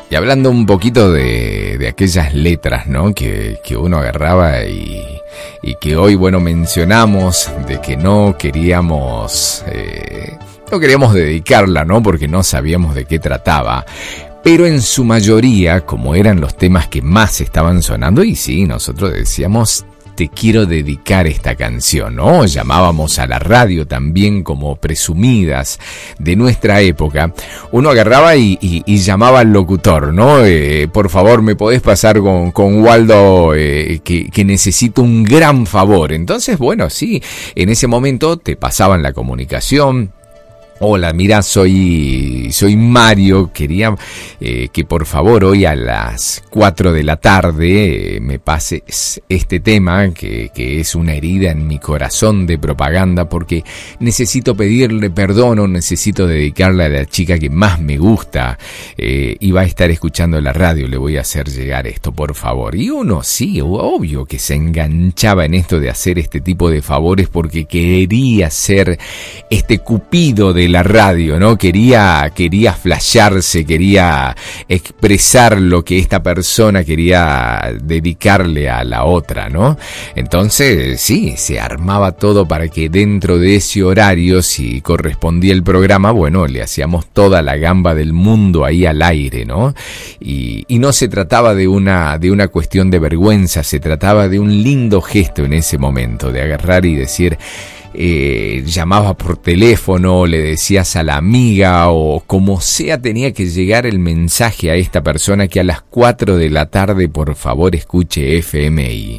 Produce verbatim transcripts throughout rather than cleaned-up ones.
Y hablando un poquito de, de aquellas letras, ¿no? Que, que uno agarraba y, y que hoy, bueno, mencionamos de que no queríamos, eh, no queríamos dedicarla, ¿no? Porque no sabíamos de qué trataba. Pero en su mayoría, como eran los temas que más estaban sonando, y sí, nosotros decíamos, te quiero dedicar esta canción, ¿no? Llamábamos a la radio también como presumidas de nuestra época. Uno agarraba y, y, y llamaba al locutor, ¿no? Eh, por favor, ¿me podés pasar con, con Waldo eh, que, que necesito un gran favor? Entonces, bueno, sí, en ese momento te pasaban la comunicación. Hola, mira, soy soy Mario, quería eh, que por favor hoy a las cuatro de la tarde eh, me pases este tema que, que es una herida en mi corazón de propaganda, porque necesito pedirle perdón o necesito dedicarle a la chica que más me gusta eh, y va a estar escuchando la radio, le voy a hacer llegar esto, por favor. Y uno sí, obvio que se enganchaba en esto de hacer este tipo de favores porque quería ser este cupido de la radio, ¿no? Quería, quería flashearse, quería expresar lo que esta persona quería dedicarle a la otra, ¿no? Entonces, sí, se armaba todo para que dentro de ese horario, si correspondía el programa, bueno, le hacíamos toda la gamba del mundo ahí al aire, ¿no? Y, y no se trataba de una, de una cuestión de vergüenza, se trataba de un lindo gesto en ese momento, de agarrar y decir, Eh, llamabas por teléfono, le decías a la amiga o como sea, tenía que llegar el mensaje a esta persona que a las cuatro de la tarde por favor escuche F M I.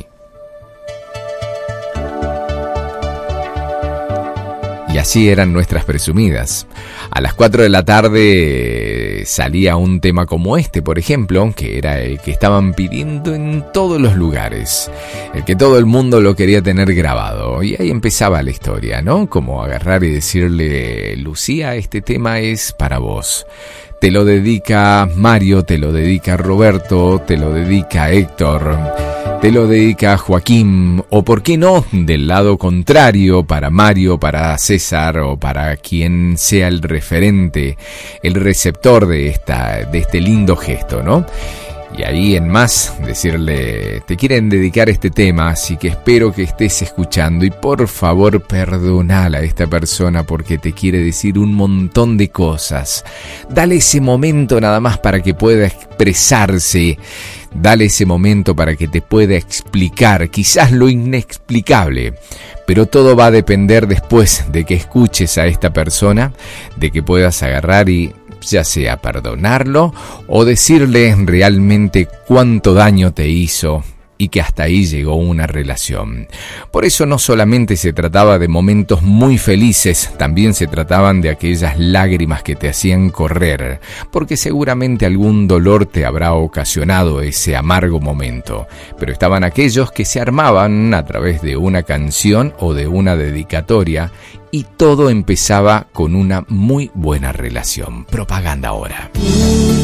Y así eran nuestras presumidas. A las cuatro de la tarde salía un tema como este, por ejemplo, que era el que estaban pidiendo en todos los lugares, el que todo el mundo lo quería tener grabado. Y ahí empezaba la historia, ¿no? Como agarrar y decirle, Lucía, este tema es para vos. Te lo dedica Mario, te lo dedica Roberto, te lo dedica Héctor, te lo dedica Joaquín, o por qué no, del lado contrario, para Mario, para César o para quien sea el referente, el receptor de esta, de este lindo gesto, ¿no? Y ahí en más decirle, te quieren dedicar este tema, así que espero que estés escuchando y por favor perdonala a esta persona porque te quiere decir un montón de cosas. Dale ese momento nada más para que pueda expresarse, dale ese momento para que te pueda explicar, quizás lo inexplicable, pero todo va a depender después de que escuches a esta persona, de que puedas agarrar y ya sea perdonarlo o decirle realmente cuánto daño te hizo y que hasta ahí llegó una relación. Por eso no solamente se trataba de momentos muy felices, también se trataban de aquellas lágrimas que te hacían correr, porque seguramente algún dolor te habrá ocasionado ese amargo momento, pero estaban aquellos que se armaban a través de una canción o de una dedicatoria y todo empezaba con una muy buena relación. Propaganda ahora.